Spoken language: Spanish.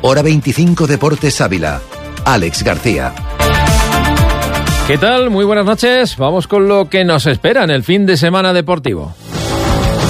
Hora 25 Deportes Ávila. Alex García. ¿Qué tal? Muy buenas noches. Vamos con lo que nos espera en el fin de semana deportivo.